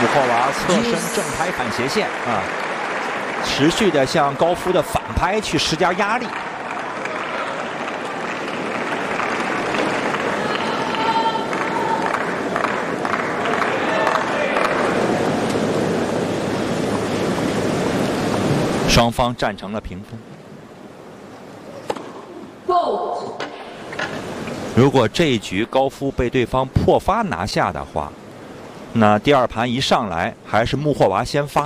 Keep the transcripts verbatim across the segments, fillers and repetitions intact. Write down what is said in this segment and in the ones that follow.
穆霍娃侧身正拍反斜线啊，持续的向高夫的反拍去施加压力。双方战成了平分。如果这一局高夫被对方破发拿下的话，那第二盘一上来还是穆霍娃先发。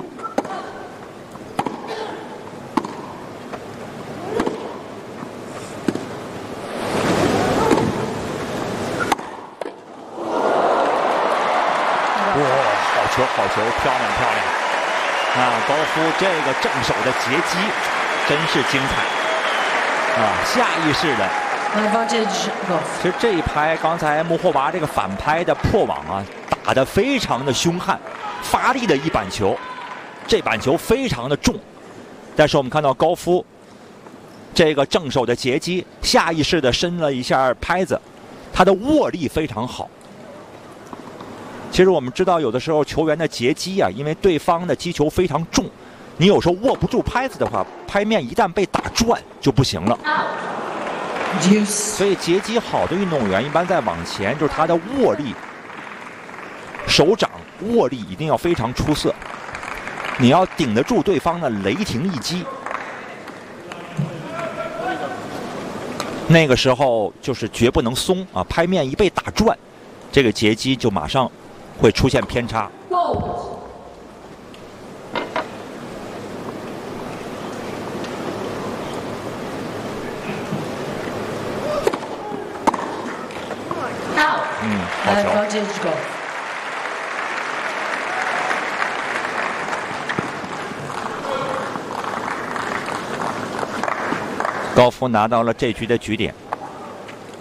哇，好球，好球，漂亮，漂亮！啊，高夫这个正手的截击真是精彩啊，下意识的。其实这一拍，刚才穆霍娃这个反拍的破网啊，打得非常的凶悍，发力的一板球，这板球非常的重。但是我们看到高夫这个正手的截击，下意识的伸了一下拍子，他的握力非常好。其实我们知道，有的时候球员的截击啊，因为对方的击球非常重，你有时候握不住拍子的话，拍面一旦被打转就不行了。所以截击好的运动员一般在网前，就是他的握力、手掌握力一定要非常出色，你要顶得住对方的雷霆一击。那个时候就是绝不能松啊！拍面一被打转，这个截击就马上会出现偏差。嗯，好球。高夫拿到了这局的局点。